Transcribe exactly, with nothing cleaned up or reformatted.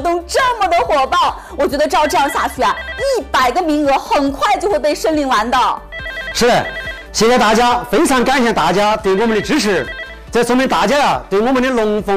动这么的火爆，我觉得照这样下去啊，一百个名额很快就会被申领完的。 是，谢谢大家，非常感谢大家对我们的支持，这说明大家呀对我们的龙凤